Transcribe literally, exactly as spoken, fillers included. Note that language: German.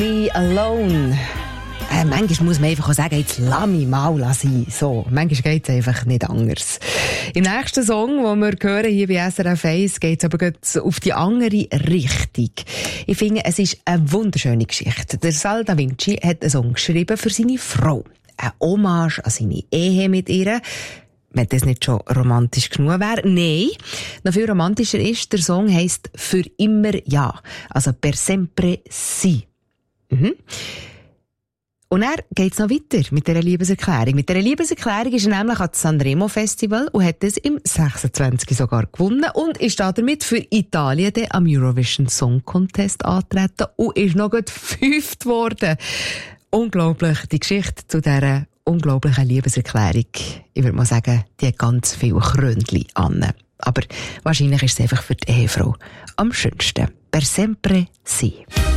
Be alone. Äh, manchmal muss man einfach auch sagen, jetzt lass mich mal sein. So, manchmal geht es einfach nicht anders. Im nächsten Song, den wir hören hier bei S R F eins, geht es aber auf die andere Richtung. Ich finde, es ist eine wunderschöne Geschichte. Der Sal Da Vinci hat einen Song geschrieben für seine Frau. Eine Hommage an seine Ehe mit ihr. Wenn das nicht schon romantisch genug wäre. Nein, noch viel romantischer ist, der Song heisst «Für immer ja». Also «Per sempre si». Mhm. Und dann geht's noch weiter mit dieser Liebeserklärung. Mit dieser Liebeserklärung ist er nämlich an das Sanremo Festival und hat es im sechsundzwanzig sogar gewonnen und ist damit für Italien am Eurovision Song Contest angetreten und ist noch gut fünft worden. Unglaublich, die Geschichte zu dieser unglaublichen Liebeserklärung. Ich würde mal sagen, die hat ganz viel Krönchen an. Aber wahrscheinlich ist es einfach für die Ehefrau am schönsten. Per sempre si.